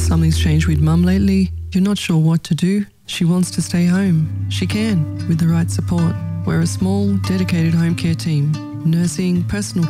something's changed with Mum lately, you're not sure what to do, she wants to stay home. She can, with the right support. We're a small, dedicated home care team, nursing, personal